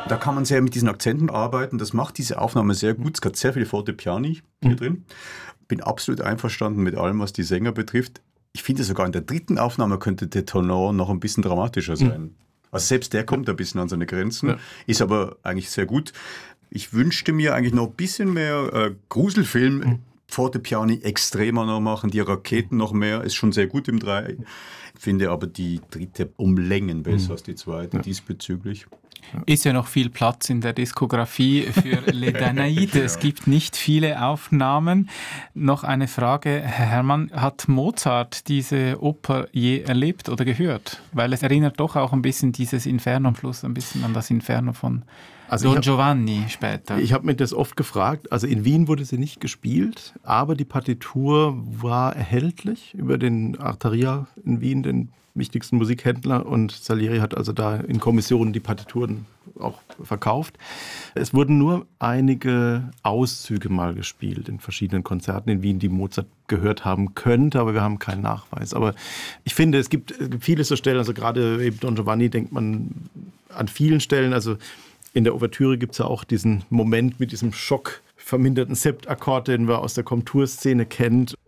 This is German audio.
Da kann man sehr mit diesen Akzenten arbeiten. Das macht diese Aufnahme sehr gut. Es hat sehr viele Fortepiani hier drin. Bin absolut einverstanden mit allem, was die Sänger betrifft. Ich finde sogar in der dritten Aufnahme könnte der Tenor noch ein bisschen dramatischer sein. Also selbst der kommt ein bisschen an seine Grenzen, ist aber eigentlich sehr gut. Ich wünschte mir eigentlich noch ein bisschen mehr Gruselfilm, Fortepiani extremer noch machen, die Raketen noch mehr, ist schon sehr gut im 3. Finde aber die dritte um Längen besser als die zweite diesbezüglich. Ist ja noch viel Platz in der Diskografie für Les Danaïdes. Es gibt nicht viele Aufnahmen. Noch eine Frage, Herr Herrmann, hat Mozart diese Oper je erlebt oder gehört? Weil es erinnert doch auch ein bisschen dieses Inferno am Schluss, ein bisschen an das Inferno von Don Giovanni später. Ich habe mir das oft gefragt. Also in Wien wurde sie nicht gespielt, aber die Partitur war erhältlich über den Artaria in Wien, den wichtigsten Musikhändler, und Salieri hat also da in Kommissionen die Partituren auch verkauft. Es wurden nur einige Auszüge mal gespielt in verschiedenen Konzerten in Wien, die Mozart gehört haben könnte, aber wir haben keinen Nachweis. Aber ich finde, es gibt viele so Stellen, also gerade eben Don Giovanni denkt man an vielen Stellen, also in der Ouvertüre gibt es ja auch diesen Moment mit diesem Schock verminderten Septakkord, den man aus der Komturszene kennt.